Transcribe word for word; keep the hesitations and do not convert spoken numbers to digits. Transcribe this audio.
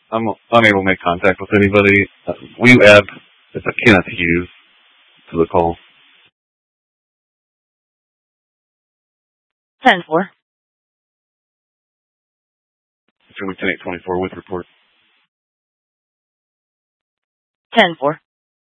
I'm unable to make contact with anybody. Uh, will you add if I cannot use to the call? ten four. It's going to be ten eight twenty-four with report. ten four.